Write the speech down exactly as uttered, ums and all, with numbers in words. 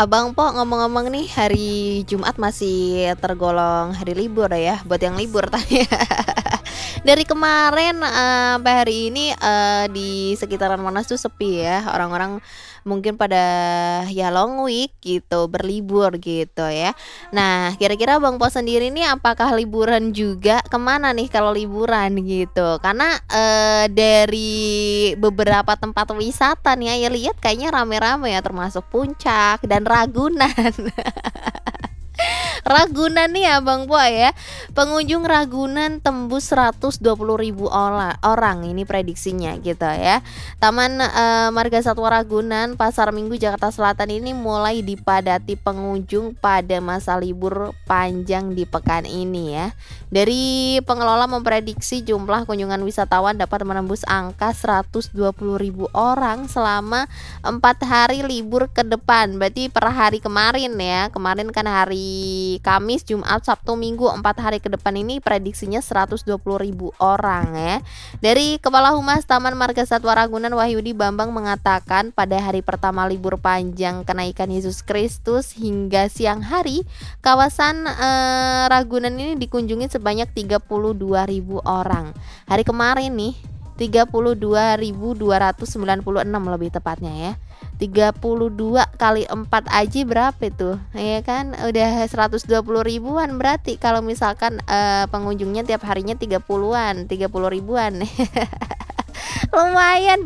Abang Po, ngomong-ngomong nih, hari Jumat masih tergolong hari libur ya, buat yang libur tanya. Dari kemarin, eee, sampai hari ini, eee, di sekitaran Monas tuh sepi ya, orang-orang mungkin pada ya long week gitu, berlibur gitu ya. Nah, kira-kira Bang Po sendiri nih apakah liburan juga? Kemana nih kalau liburan gitu? Karena, eee, dari beberapa tempat wisata nih ya, lihat kayaknya rame-rame ya, termasuk Puncak dan Ragunan. Ragunan nih ya Bang Po ya, pengunjung Ragunan tembus seratus dua puluh ribu ola orang ini prediksinya gitu ya. Taman, eee, Marga Satwa Ragunan, Pasar Minggu, Jakarta Selatan ini mulai dipadati pengunjung pada masa libur panjang di pekan ini ya. Dari pengelola memprediksi jumlah kunjungan wisatawan dapat menembus angka seratus dua puluh ribu orang selama empat hari libur ke depan. Berarti per hari kemarin ya, kemarin kan hari Kamis, Jumat, Sabtu, Minggu, empat hari ke depan ini prediksinya seratus dua puluh ribu orang ya. Dari Kepala Humas Taman Marga Satwa Ragunan, Wahyudi Bambang mengatakan pada hari pertama libur panjang kenaikan Yesus Kristus hingga siang hari, kawasan eh, Ragunan ini dikunjungi sebanyak tiga puluh dua ribu orang. Hari kemarin nih tiga puluh dua ribu dua ratus sembilan puluh enam lebih tepatnya ya. tiga puluh dua kali empat aja berapa itu? Ya kan udah seratus dua puluh ribuan, berarti kalau misalkan eh, pengunjungnya tiap harinya tiga puluhan, tiga puluh ribuan. Lumayan